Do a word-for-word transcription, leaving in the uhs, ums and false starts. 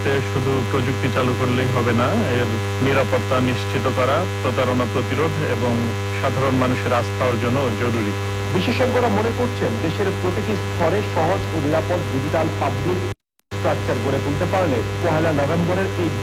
ক্ষেত্রে শুধু প্রযুক্তি চালু করলেই হবে না, এর নিরাপত্তা নিশ্চিত করা, প্রতারণা প্রতিরোধ এবং সাধারণ মানুষের আস্থা অর্জনও জরুরি। বিশেষজ্ঞরা মনে করছেন দেশের প্রতিটি স্তরে সহজ ও নিরাপদ ডিজিটাল পাবলিক স্ট্রাকচার গড়ে তুলতে পারলে পহেলা নভেম্বরের এই